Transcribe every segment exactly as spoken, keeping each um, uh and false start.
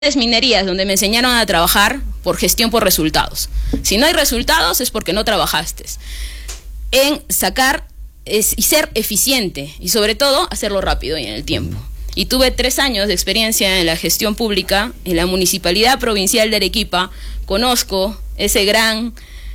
minerías donde me enseñaron a trabajar por gestión por resultados. Si no hay resultados es porque no trabajaste. En sacar es, y ser eficiente y sobre todo hacerlo rápido y en el tiempo. Y tuve tres años de experiencia en la gestión pública, en la Municipalidad Provincial de Arequipa. Conozco ese gran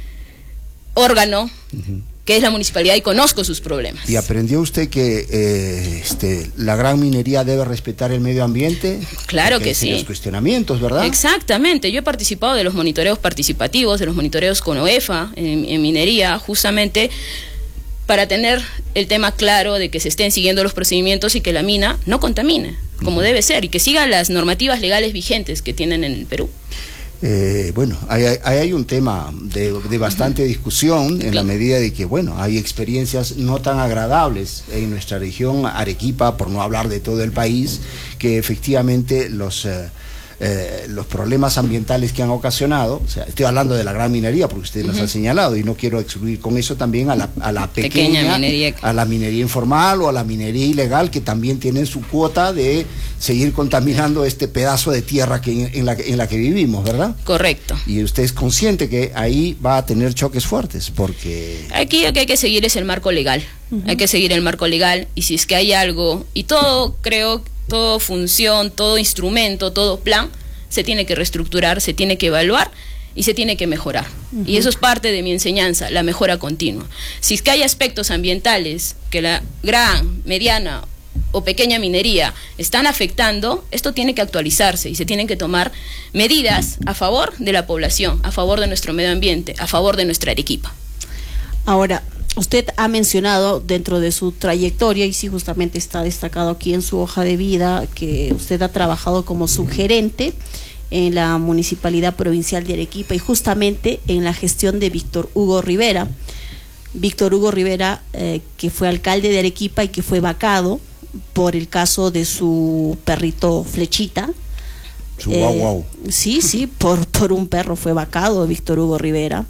órgano uh-huh. que es la municipalidad y conozco sus problemas. ¿Y aprendió usted que eh, este, la gran minería debe respetar el medio ambiente? Claro que sí. Los cuestionamientos, ¿verdad? Exactamente. Yo he participado de los monitoreos participativos, de los monitoreos con OEFA en, en minería, justamente para tener el tema claro de que se estén siguiendo los procedimientos y que la mina no contamine, como uh-huh. debe ser, y que siga las normativas legales vigentes que tienen en el Perú. Eh, bueno, ahí hay, hay un tema de, de bastante discusión en claro. la medida de que, bueno, hay experiencias no tan agradables en nuestra región, Arequipa, por no hablar de todo el país, que efectivamente los, eh, eh, los problemas ambientales que han ocasionado, o sea, estoy hablando de la gran minería porque usted uh-huh. nos ha señalado y no quiero excluir con eso también a la, a la pequeña, pequeña minería, a la minería informal o a la minería ilegal, que también tienen su cuota de seguir contaminando este pedazo de tierra que en, en, la, en la que vivimos, ¿verdad? Correcto. Y usted es consciente que ahí va a tener choques fuertes, porque... Aquí lo que hay que seguir es el marco legal, uh-huh. hay que seguir el marco legal, y si es que hay algo, y todo, creo, toda función, todo instrumento, todo plan, se tiene que reestructurar, se tiene que evaluar, y se tiene que mejorar. Uh-huh. Y eso es parte de mi enseñanza, la mejora continua. Si es que hay aspectos ambientales que la gran, mediana o pequeña minería están afectando, esto tiene que actualizarse y se tienen que tomar medidas a favor de la población, a favor de nuestro medio ambiente, a favor de nuestra Arequipa. Ahora, usted ha mencionado dentro de su trayectoria, y sí justamente está destacado aquí en su hoja de vida, que usted ha trabajado como subgerente en la Municipalidad Provincial de Arequipa y justamente en la gestión de Víctor Hugo Rivera. Víctor Hugo Rivera, eh, que fue alcalde de Arequipa y que fue vacado por el caso de su perrito Flechita. Su guau eh, guau. Sí, sí, por, por un perro fue vacado Víctor Hugo Rivera.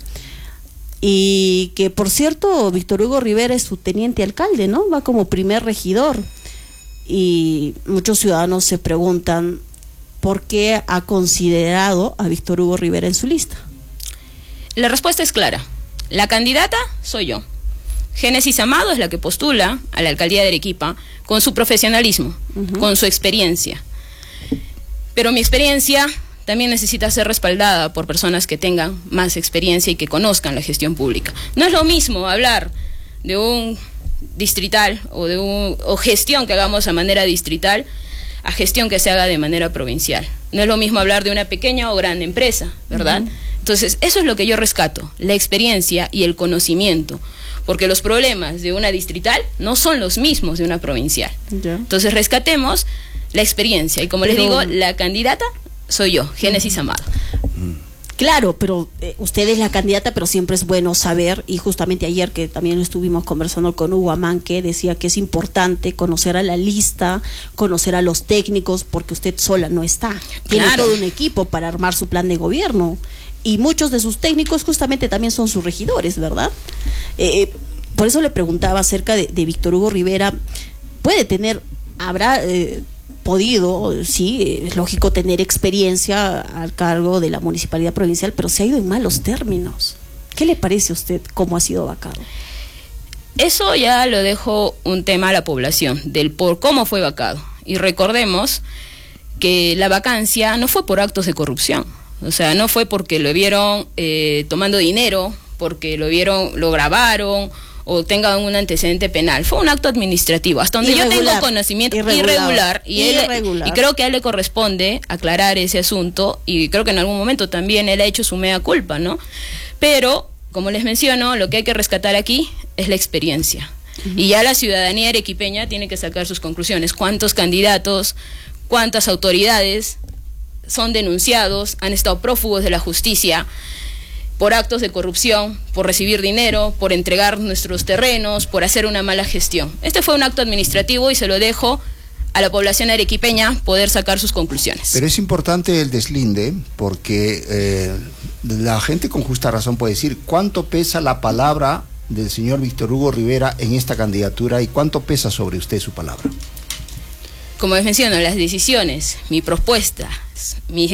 Y que, por cierto, Víctor Hugo Rivera es su teniente alcalde, ¿no? Va como primer regidor. Y muchos ciudadanos se preguntan por qué ha considerado a Víctor Hugo Rivera en su lista. La respuesta es clara. La candidata soy yo. Génesis Amado es la que postula a la alcaldía de Arequipa con su profesionalismo, uh-huh. con su experiencia. Pero mi experiencia también necesita ser respaldada por personas que tengan más experiencia y que conozcan la gestión pública. No es lo mismo hablar de un distrital o de un, o gestión que hagamos a manera distrital a gestión que se haga de manera provincial. No es lo mismo hablar de una pequeña o grande empresa, ¿verdad? Uh-huh. Entonces, eso es lo que yo rescato, la experiencia y el conocimiento, porque los problemas de una distrital no son los mismos de una provincial. Yeah. Entonces, rescatemos la experiencia, y como pero... les digo, la candidata soy yo, Génesis Amado. Claro, pero eh, usted es la candidata, pero siempre es bueno saber, y justamente ayer que también estuvimos conversando con Hugo Amán, que decía que es importante conocer a la lista, conocer a los técnicos, porque usted sola no está, tiene claro. todo un equipo para armar su plan de gobierno, y muchos de sus técnicos justamente también son sus regidores, ¿verdad? Eh, por eso le preguntaba acerca de, de Víctor Hugo Rivera. Puede tener, habrá... Eh, podido, sí, es lógico tener experiencia al cargo de la municipalidad provincial, pero se ha ido en malos términos. ¿Qué le parece a usted cómo ha sido vacado? Eso ya lo dejo un tema a la población, del por cómo fue vacado. Y recordemos que la vacancia no fue por actos de corrupción, o sea, no fue porque lo vieron eh, tomando dinero, porque lo vieron, lo grabaron, o tenga un antecedente penal. Fue un acto administrativo, hasta donde irregular, yo tengo conocimiento irregular, irregular, y, irregular. Él, y creo que a él le corresponde aclarar ese asunto, y creo que en algún momento también él ha hecho su mea culpa, ¿no? Pero, como les menciono, lo que hay que rescatar aquí es la experiencia. Uh-huh. Y ya la ciudadanía arequipeña tiene que sacar sus conclusiones. ¿Cuántos candidatos, cuántas autoridades son denunciados, han estado prófugos de la justicia por actos de corrupción, por recibir dinero, por entregar nuestros terrenos, por hacer una mala gestión? Este fue un acto administrativo y se lo dejo a la población arequipeña poder sacar sus conclusiones. Pero es importante el deslinde, porque eh, la gente con justa razón puede decir cuánto pesa la palabra del señor Víctor Hugo Rivera en esta candidatura y cuánto pesa sobre usted su palabra. como les menciono, las decisiones, mi propuesta, mis